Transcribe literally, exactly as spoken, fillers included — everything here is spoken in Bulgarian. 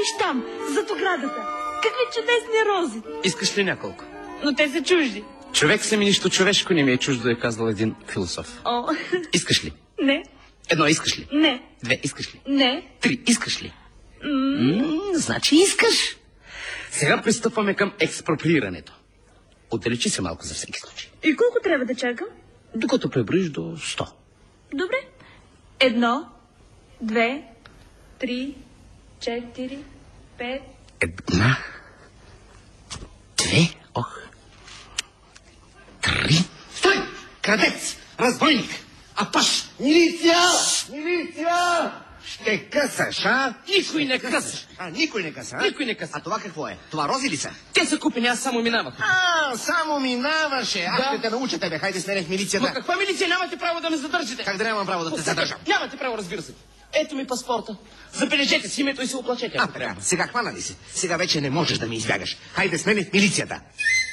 Виж там, зад оградата. Какви чудесни рози. Искаш ли няколко? Но те са чужди. Човек съм и нищо човешко не ми е чуждо, е казал един философ. О. Искаш ли? Не. Едно искаш ли? Не. Две искаш ли? Не. Три искаш ли? М- М, значи искаш. Сега пристъпваме към експроприирането. Отдалечи се малко за всеки случай. И колко трябва да чакам? Докато преброиш до сто. Добре. Едно, две, три, четири, пет. Една. Две. Ох. Три. Стой! Крадец! Разбойник! Апаш! Милиция! Милиция! Ще късаш, а? Никой не къса. А, никой не къса, а? Никой не къса. А това какво е? Това рози ли са? Те са купени, аз само минавах. А, само минаваше. Аз Да. ще те науча тебе. Хайде с мене в Но милицията. каква милиция? Нямате право да ме задържите. Как да нямам право да те задържам? Нямате право, разбира се. Ето ми паспорта. Забележете си името и се оплачете. А, така. Сега хвана ли си? Сега вече не можеш да ми избягаш. Хайде с мене в милицията.